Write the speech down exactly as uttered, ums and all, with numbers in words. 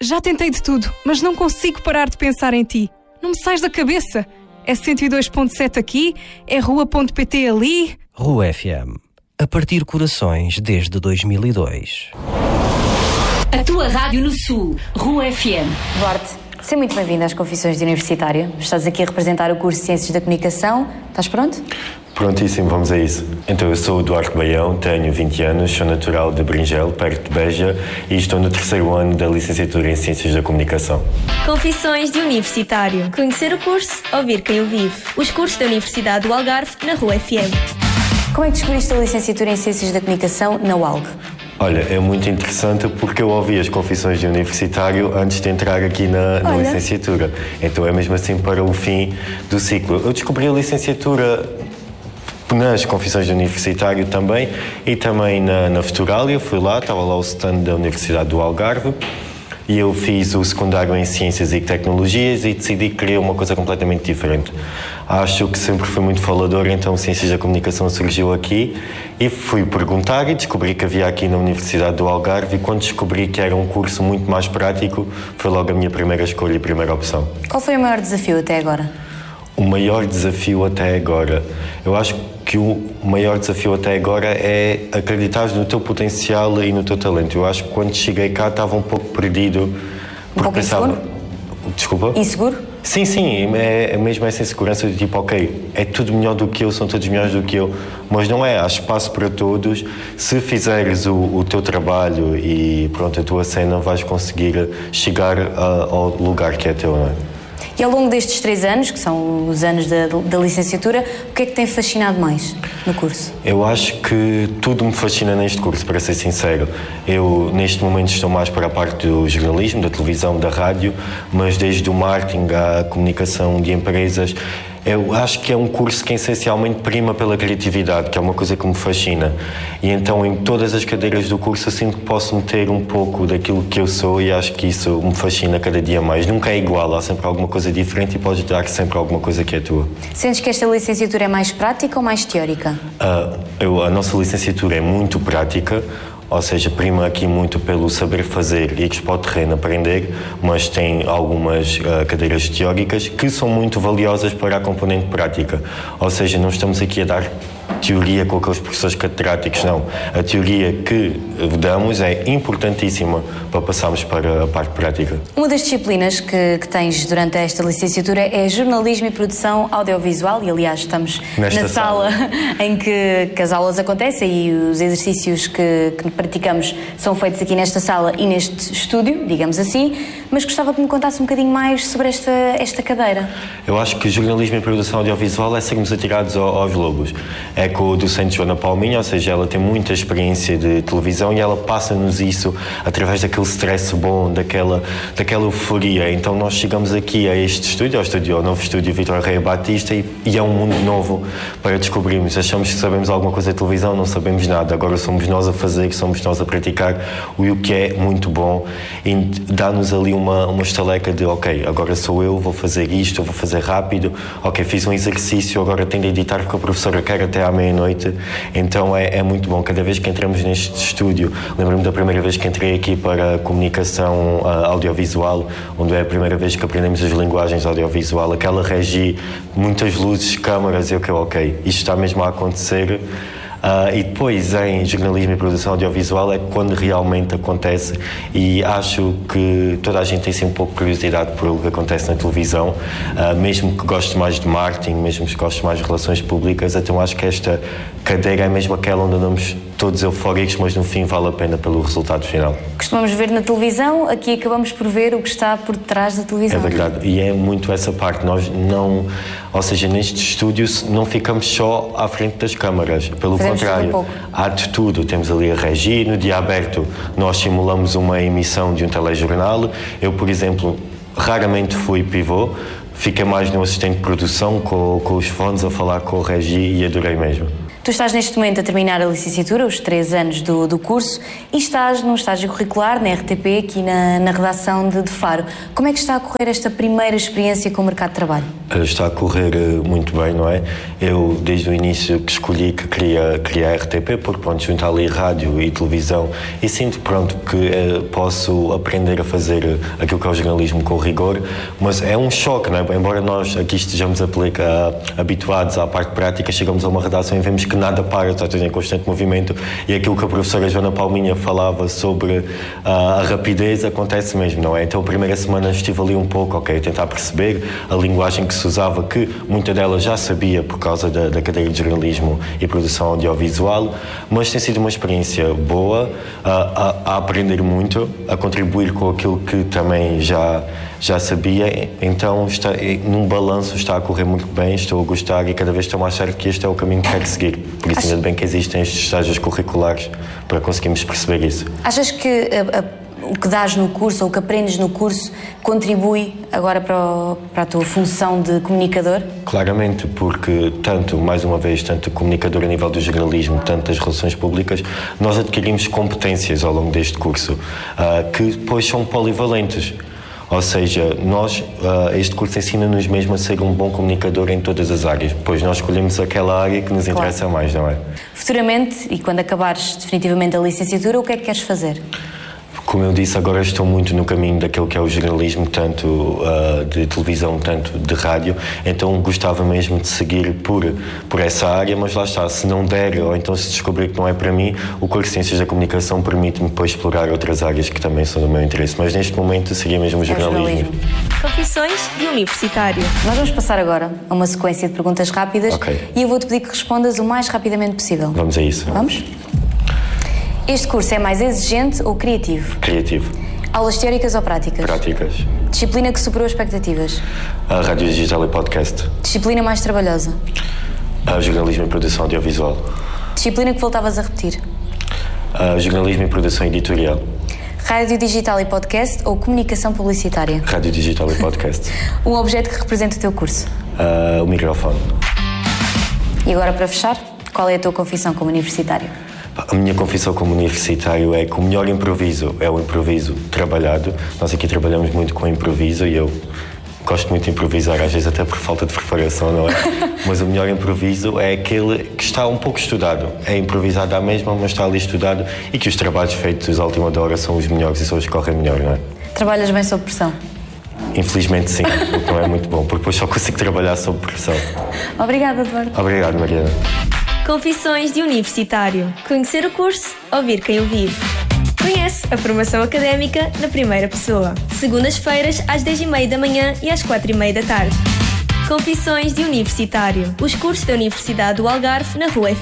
Já tentei de tudo, mas não consigo parar de pensar em ti. Não me sais da cabeça. É cento e dois ponto sete aqui, é rua ponto pt ali. Rua F M. A partir corações desde dois mil e dois. A tua rádio no Sul. Rua F M. Duarte, seja muito bem-vindo às Confissões de Universitário. Estás aqui a representar o curso de Ciências da Comunicação. Estás pronto? Prontíssimo, vamos a isso. Então, eu sou o Duarte Baião, tenho vinte anos, sou natural de Bringel, perto de Beja, e estou no terceiro ano da licenciatura em Ciências da Comunicação. Confissões de Universitário. Conhecer o curso, ouvir quem o vive. Os cursos da Universidade do Algarve, na Rua F M. Como é que descobriste a licenciatura em Ciências da Comunicação na U A L G? Olha, é muito interessante porque eu ouvi as confissões de universitário antes de entrar aqui na, na licenciatura. Então é mesmo assim para o fim do ciclo. Eu descobri a licenciatura nas confissões de universitário também e também na, na Futurália. Fui lá, estava lá o stand da Universidade do Algarve e eu fiz o secundário em Ciências e Tecnologias e decidi que queria uma coisa completamente diferente. Acho que sempre fui muito falador, então Ciências da Comunicação surgiu aqui e fui perguntar e descobri que havia aqui na Universidade do Algarve e quando descobri que era um curso muito mais prático, foi logo a minha primeira escolha e primeira opção. Qual foi o maior desafio até agora? O maior desafio até agora? Eu acho que o maior desafio até agora é acreditar no teu potencial e no teu talento. Eu acho que quando cheguei cá estava um pouco perdido. Um pouco pensava... inseguro? Desculpa? Inseguro? Sim, sim, é, é mesmo essa insegurança de tipo, ok, é tudo melhor do que eu, são todos melhores do que eu, mas não é, há espaço para todos. Se fizeres o, o teu trabalho e pronto, a tua cena, vais conseguir chegar a, ao lugar que é teu, não é? E ao longo destes três anos, que são os anos da, da licenciatura, o que é que tem fascinado mais no curso? Eu acho que tudo me fascina neste curso, para ser sincero. Eu, neste momento, estou mais para a parte do jornalismo, da televisão, da rádio, mas desde o marketing à comunicação de empresas, eu acho que é um curso que essencialmente prima pela criatividade, que é uma coisa que me fascina. E então, em todas as cadeiras do curso, eu sinto que posso meter um pouco daquilo que eu sou e acho que isso me fascina cada dia mais. Nunca é igual, há sempre alguma coisa diferente e podes dar sempre alguma coisa que é tua. Sentes que esta licenciatura é mais prática ou mais teórica? Uh, eu, a nossa licenciatura é muito prática. Ou seja, prima aqui muito pelo saber fazer e ir para o terreno aprender, mas tem algumas uh, cadeiras teóricas que são muito valiosas para a componente prática. Ou seja, não estamos aqui a dar teoria com aqueles professores catedráticos, não. A teoria que damos é importantíssima para passarmos para a parte prática. Uma das disciplinas que, que tens durante esta licenciatura é jornalismo e produção audiovisual e, aliás, estamos Nesta na sala, sala em que, que as aulas acontecem e os exercícios que, que praticamos são feitos aqui nesta sala e neste estúdio, digamos assim, mas gostava que me contasse um bocadinho mais sobre esta, esta cadeira. Eu acho que jornalismo e produção audiovisual é sermos atirados aos lobos. É com o docente Joana Palminha, ou seja, ela tem muita experiência de televisão e ela passa-nos isso através daquele stress bom, daquela, daquela euforia. Então nós chegamos aqui a este estúdio, ao, estúdio, ao novo estúdio Vítor Reia Batista e, e é um mundo novo para descobrirmos. Achamos que sabemos alguma coisa de televisão, não sabemos nada. Agora somos nós a fazer, somos nós a praticar, o que é muito bom e dá-nos ali uma, uma estaleca de ok, agora sou eu, vou fazer isto, vou fazer rápido, ok, fiz um exercício, agora tenho de editar porque a professora quer até à meia-noite, então é, é muito bom. Cada vez que entramos neste estúdio, lembro-me da primeira vez que entrei aqui para a comunicação uh, audiovisual, onde é a primeira vez que aprendemos as linguagens audiovisual, aquela regi, muitas luzes, câmaras, eu que ok, isto está mesmo a acontecer. Uh, e depois em jornalismo e produção audiovisual é quando realmente acontece e acho que toda a gente tem sempre um pouco de curiosidade por o que acontece na televisão, uh, mesmo que goste mais de marketing, mesmo que goste mais de relações públicas, então acho que esta cadeira é mesmo aquela onde andamos todos eufóricos, mas no fim vale a pena pelo resultado final. Costumamos ver na televisão, aqui acabamos por ver o que está por detrás da televisão. É verdade, e é muito essa parte, nós não, ou seja, nestes estúdios não ficamos só à frente das câmaras, pelo Fazemos contrário, um há de tudo, temos ali a regi, no dia aberto nós simulamos uma emissão de um telejornal, eu por exemplo raramente fui pivô, fiquei mais no assistente de produção com, com os fones a falar com o regi e adorei mesmo. Tu estás neste momento a terminar a licenciatura, os três anos do, do curso, e estás num estágio curricular na R T P, aqui na, na redação de, de Faro. Como é que está a correr esta primeira experiência com o mercado de trabalho? Está a correr muito bem, não é? Eu, desde o início, que escolhi que queria, queria a R T P, porque, pronto, juntar ali rádio e televisão, e sinto, pronto, que eh, posso aprender a fazer aquilo que é o jornalismo com rigor, mas é um choque, não é? Embora nós aqui estejamos aplica, habituados à parte prática, chegamos a uma redação e vemos que nada para, está tudo em constante movimento, e aquilo que a professora Joana Palminha falava sobre a, a rapidez acontece mesmo, não é? Então a primeira semana estive ali um pouco, ok, a tentar perceber a linguagem que se usava, que muita dela já sabia por causa da, da cadeira de jornalismo e produção audiovisual, mas tem sido uma experiência boa, a, a, a aprender muito, a contribuir com aquilo que também já já sabia, então está, num balanço está a correr muito bem, estou a gostar e cada vez estou mais certo que este é o caminho que quero seguir. Por isso, ainda bem que existem estes estágios curriculares para conseguirmos perceber isso. Achas que a, a, o que dás no curso ou o que aprendes no curso contribui agora para, o, para a tua função de comunicador? Claramente, porque tanto, mais uma vez, tanto comunicador a nível do jornalismo, tanto das relações públicas, nós adquirimos competências ao longo deste curso, uh, que depois são polivalentes. Ou seja, nós, uh, este curso ensina-nos mesmo a ser um bom comunicador em todas as áreas, pois nós escolhemos aquela área que nos interessa claro. mais, não é? Futuramente, e quando acabares definitivamente a licenciatura, o que é que queres fazer? Como eu disse, agora estou muito no caminho daquilo que é o jornalismo, tanto uh, de televisão, tanto de rádio, então gostava mesmo de seguir por, por essa área, mas lá está, se não der, ou então se descobrir que não é para mim, o curso de Ciências da Comunicação permite-me depois explorar outras áreas que também são do meu interesse, mas neste momento seria mesmo o jornalismo. É o jornalismo. Confissões de universitário. Nós vamos passar agora a uma sequência de perguntas rápidas okay. e eu vou-te pedir que respondas o mais rapidamente possível. Vamos a isso. Vamos? Este curso é mais exigente ou criativo? Criativo. Aulas teóricas ou práticas? Práticas. Disciplina que superou expectativas? A rádio digital e podcast. Disciplina mais trabalhosa? A jornalismo e produção audiovisual. Disciplina que voltavas a repetir? A jornalismo e produção editorial. Rádio digital e podcast ou comunicação publicitária? Rádio digital e podcast. Um objeto que representa o teu curso? Uh, o microfone. E agora, para fechar, qual é a tua confissão como universitário? A minha confissão como universitário é que o melhor improviso é o improviso trabalhado. Nós aqui trabalhamos muito com improviso e eu gosto muito de improvisar, às vezes até por falta de preparação, não é? Mas o melhor improviso é aquele que está um pouco estudado. É improvisado à mesma, mas está ali estudado e que os trabalhos feitos à última hora são os melhores e são os que correm melhor, não é? Trabalhas bem sob pressão? Infelizmente sim, o que não é muito bom, porque depois só consigo trabalhar sob pressão. Obrigada, Eduardo. Obrigado, Mariana. Confissões de universitário. Conhecer o curso, ouvir quem o vive. Conhece a formação académica na primeira pessoa. Segundas-feiras às dez e meia da manhã e às quatro e meia da tarde. Confissões de universitário. Os cursos da Universidade do Algarve na Rua